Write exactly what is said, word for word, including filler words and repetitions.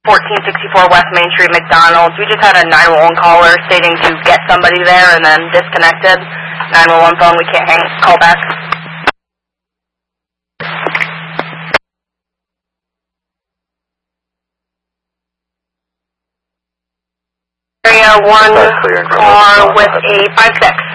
fourteen sixty-four West Main Street, McDonald's. We just had a nine one one caller stating to get somebody there and then disconnected. nine one one phone, we can't hang. Call back. Area one car with a five six.